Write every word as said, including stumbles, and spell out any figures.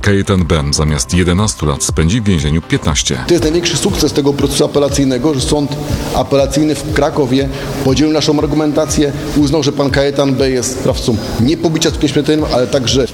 Kajetan B. zamiast jedenastu lat spędzi w więzieniu piętnaście. To jest największy sukces tego procesu apelacyjnego, że sąd apelacyjny w Krakowie podzielił naszą argumentację, uznał, że pan Kajetan B. jest sprawcą nie pobicia skutkiem śmiertelnym, ale także